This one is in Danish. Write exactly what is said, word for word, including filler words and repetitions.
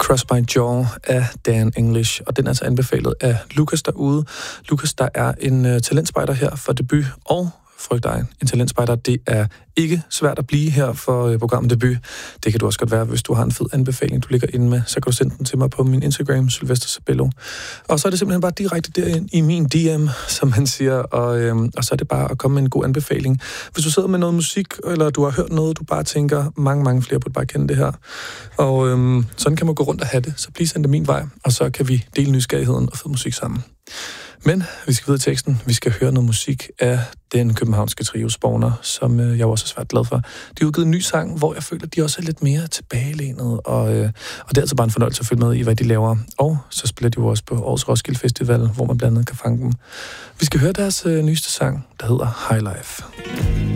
Across My Jaw af Dan English, og den er altså anbefalet af Lukas derude. Lukas, der er en uh, talentspejder her for debut, og frygt dig, en talentspejder, det er ikke svært at blive her for uh, programmet Debut. Det kan du også godt være, hvis du har en fed anbefaling, du ligger inde med, så kan du sende den til mig på min Instagram, Sylvester Sabello. Og så er det simpelthen bare direkte derind i min D M, som man siger, og, øhm, og så er det bare at komme med en god anbefaling. Hvis du sidder med noget musik, eller du har hørt noget, du bare tænker, mange, mange flere burde bare kende det her. Og øhm, sådan kan man gå rundt og have det, så please send det min vej, og så kan vi dele nysgerrigheden og fed musik sammen. Men vi skal videre i teksten. Vi skal høre noget musik af den københavnske trio Spawner, som øh, jeg også er svært glad for. De har udgivet en ny sang, hvor jeg føler, at de også er lidt mere tilbagelænet, og, øh, og det er altså bare en fornøjelse at følge med i, hvad de laver. Og så spiller de jo også på Årets Roskilde Festival, hvor man blandt andet kan fange dem. Vi skal høre deres øh, nyeste sang, der hedder High Life.